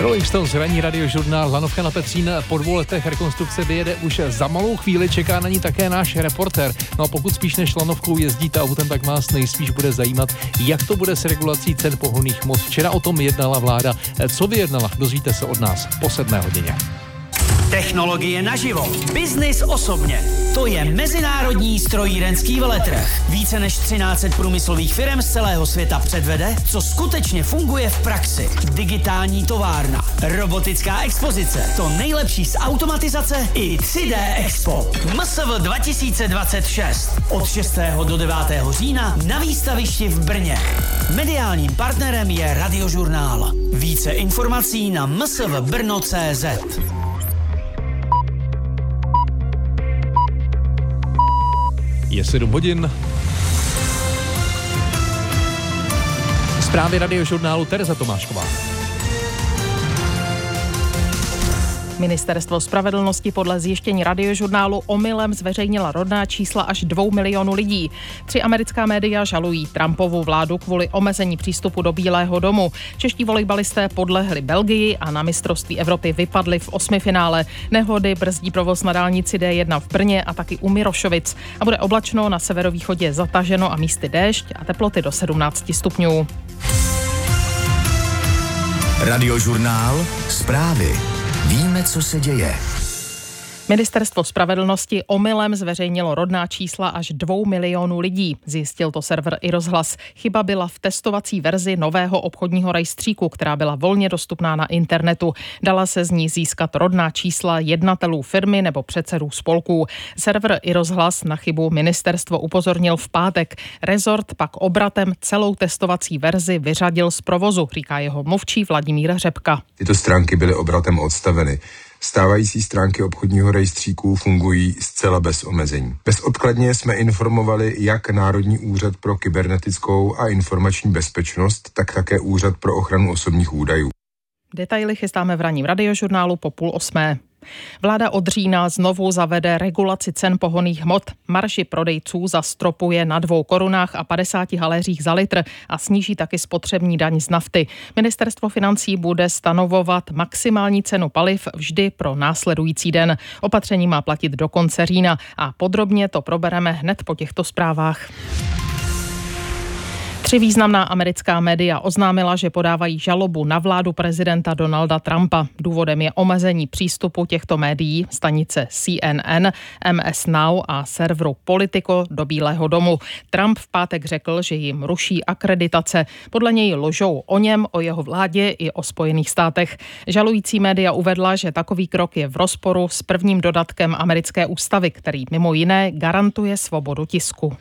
Rolling Stones, ranní radiožurnál, lanovka na Petřín po 2 letech rekonstrukce vyjede už za malou chvíli, čeká na ní také náš reportér. No a pokud spíš než lanovkou jezdíte autem, tak vás nejspíš bude zajímat, jak to bude s regulací cen pohonných hmot. Včera o tom jednala vláda. Co vyjednala, dozvíte se od nás po 7 hodině. Technologie naživo. Biznis osobně. To je mezinárodní strojírenský veletrh. Více než 1300 průmyslových firm z celého světa předvede, co skutečně funguje v praxi. Digitální továrna, robotická expozice, to nejlepší z automatizace i 3D Expo. MSV 2026. Od 6. do 9. října na výstavišti v Brně. Mediálním partnerem je Radiožurnál. Více informací na msvbrno.cz. Je 7 hodin. Zprávy radiožurnálu Tereza Tomášková. Ministerstvo spravedlnosti podle zjištění radiožurnálu omylem zveřejnila rodná čísla až 2 milionů lidí. 3 americká média žalují Trumpovu vládu kvůli omezení přístupu do Bílého domu. Čeští volejbalisté podlehli Belgii a na mistrovství Evropy vypadli v 8. finále. Nehody brzdí provoz na dálnici D1 v Brně a taky u Mirošovic. A bude oblačno, na severovýchodě zataženo a místy déšť a teploty do 17 stupňů. Radiožurnál, zprávy. Víme, co se děje. Ministerstvo spravedlnosti omylem zveřejnilo rodná čísla až 2 milionů lidí. Zjistil to server iRozhlas. Chyba byla v testovací verzi nového obchodního rejstříku, která byla volně dostupná na internetu. Dala se z ní získat rodná čísla jednatelů firmy nebo předsedů spolků. Server iRozhlas na chybu ministerstvo upozornil v pátek. Rezort pak obratem celou testovací verzi vyřadil z provozu, říká jeho mluvčí Vladimír Řepka. Tyto stránky byly obratem odstaveny. Stávající stránky obchodního rejstříku fungují zcela bez omezení. Bezodkladně jsme informovali jak Národní úřad pro kybernetickou a informační bezpečnost, tak také Úřad pro ochranu osobních údajů. Detaily chystáme v ranním radiožurnálu po 7:30. Vláda od října znovu zavede regulaci cen pohonných hmot. Marži prodejců zastropuje na 2 korunách a 50 haléřích za litr a sníží taky spotřební daň z nafty. Ministerstvo financí bude stanovovat maximální cenu paliv vždy pro následující den. Opatření má platit do konce října a podrobně to probereme hned po těchto zprávách. 3 významná americká média oznámila, že podávají žalobu na vládu prezidenta Donalda Trumpa. Důvodem je omezení přístupu těchto médií, stanice CNN, MS Now a serveru Politico do Bílého domu. Trump v pátek řekl, že jim ruší akreditace. Podle něj lžou o něm, o jeho vládě i o Spojených státech. Žalující média uvedla, že takový krok je v rozporu s prvním dodatkem americké ústavy, který mimo jiné garantuje svobodu tisku.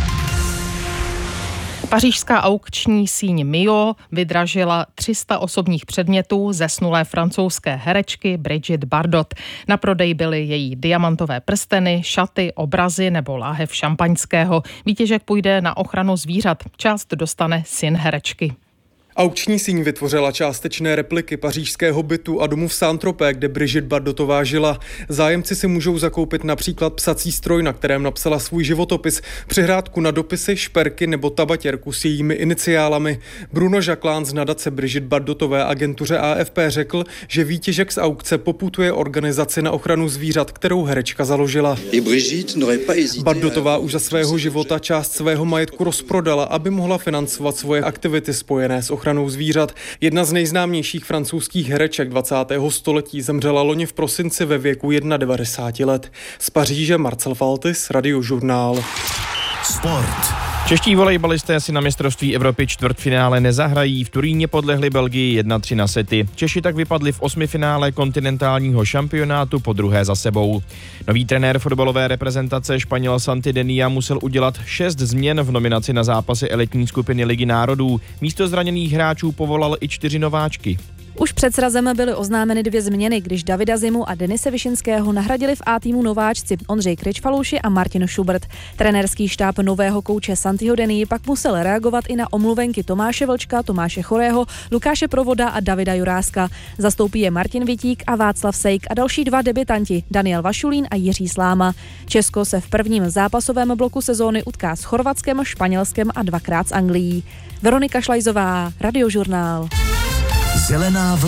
Pařížská aukční síň Mio vydražila 300 osobních předmětů zesnulé francouzské herečky Brigitte Bardot. Na prodej byly její diamantové prsteny, šaty, obrazy nebo láhev šampaňského. Výtěžek půjde na ochranu zvířat. Část dostane syn herečky. Aukční síň vytvořila částečné repliky pařížského bytu a domu v Saint-Tropez, kde Brigitte Bardotová žila. Zájemci si můžou zakoupit například psací stroj, na kterém napsala svůj životopis, přihrádku na dopisy, šperky nebo tabatěrku s jejími iniciálami. Bruno Jacquelin z nadace Brigitte Bardotové agentuře AFP řekl, že výtěžek z aukce poputuje organizaci na ochranu zvířat, kterou herečka založila. Bardotová už za svého života část svého majetku rozprodala, aby mohla financovat svoje aktivity spojené s ochranou zvířat. Jedna z nejznámějších francouzských hereček 20. století zemřela loni v prosinci ve věku 91 let. Z Paříže Marcel Faltis, Radiožurnál. Sport. Čeští volejbalisté si na mistrovství Evropy čtvrtfinále nezahrají. V Turíně podlehli Belgii 1-3 na sety. Češi tak vypadli v 8. finále kontinentálního šampionátu po druhé za sebou. Nový trenér fotbalové reprezentace Španěl Santi Denia musel udělat 6 změn v nominaci na zápasy elitní skupiny Ligy národů. Místo zraněných hráčů povolal i 4 nováčky. Už před srazem byly oznámeny 2 změny, když Davida Zimu a Denise Višinského nahradili v A týmu nováčci Ondřej Kryčfaluši a Martin Schubert. Trenérský štáb nového kouče Santiho Denii pak musel reagovat i na omluvenky Tomáše Vlčka, Tomáše Chorého, Lukáše Provoda a Davida Juráska. Zastoupí je Martin Vitík a Václav Sejk a další 2 debutanti, Daniel Vašulín a Jiří Sláma. Česko se v prvním zápasovém bloku sezóny utká s Chorvatskem, Španělskem a 2krát s Anglií. Veronika Šlajzová, Radiožurnál. Zelená vlna.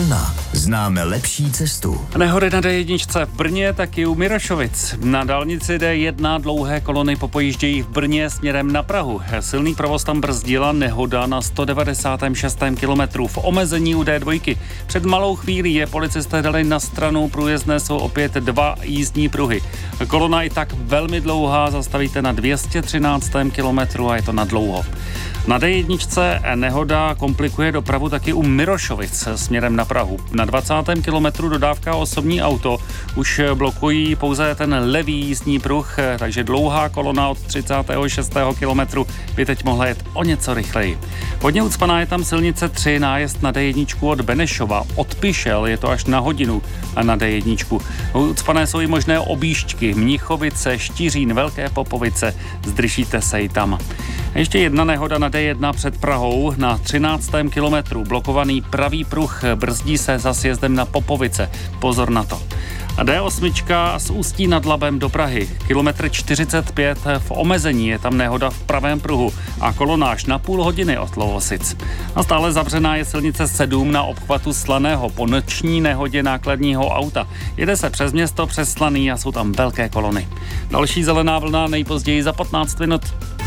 Známe lepší cestu. Nehody na D1 v Brně, taky u Mirošovic. Na dálnici D1 dlouhé kolony popojíždějí v Brně směrem na Prahu. Silný provoz tam brzdila nehoda na 196. kilometru v omezení u D2. Před malou chvílí je policisté dali na stranu, průjezdné jsou opět 2 jízdní pruhy. Kolona i tak velmi dlouhá, zastavíte na 213. kilometru a je to nadlouho. Na D1 nehoda komplikuje dopravu taky u Mirošovic směrem na Prahu. Na 20. kilometru dodávka osobní auto už blokují pouze ten levý jízdní pruh, takže dlouhá kolona od 36. kilometru by teď mohla jet o něco rychleji. Hodně ucpaná je tam silnice 3, nájezd na D1 od Benešova. Od Pišel je to až na hodinu a na D1. Ucpané jsou i možné objížďky Mnichovice, Štiřín, Velké Popovice, zdržíte se i tam. A ještě jedna nehoda na D1 před Prahou na 13. kilometru. Blokovaný pravý pruh, brzdí se za sjezdem na Popovice. Pozor na to. A D8 z Ústí nad Labem do Prahy. Kilometr 45 v omezení, je tam nehoda v pravém pruhu a kolonáž na půl hodiny od Lovosic. A stále zavřená je silnice 7 na obchvatu Slaného po noční nehodě nákladního auta. Jede se přes město, přes Slaný a jsou tam velké kolony. Další zelená vlna nejpozději za 15 minut.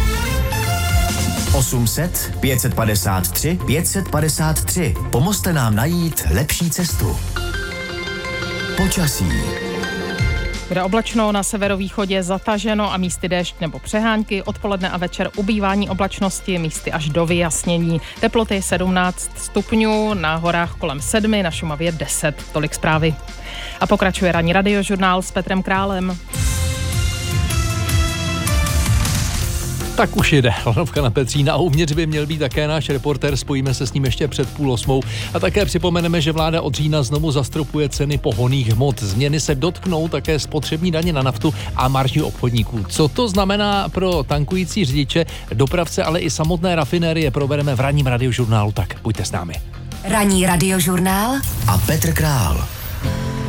800 553 553. Pomozte nám najít lepší cestu. Počasí. Bude oblačno, na severovýchodě zataženo a místy déšť nebo přehánky. Odpoledne a večer ubývání oblačnosti, místy až do vyjasnění. Teploty 17 stupňů, na horách kolem 7, na Šumavě 10. Tolik zprávy. A pokračuje ranní radiožurnál s Petrem Králem. Tak už jde lanovka na Petřína a uvnitř by měl být také náš reportér, spojíme se s ním ještě před 7:30 a také připomeneme, že vláda od října znovu zastropuje ceny pohonných hmot. Změny se dotknou také spotřební daně na naftu a marží obchodníků. Co to znamená pro tankující řidiče, dopravce, ale i samotné rafinérie, probereme v ranním radiožurnálu, tak buďte s námi. Ranní radiožurnál a Petr Král.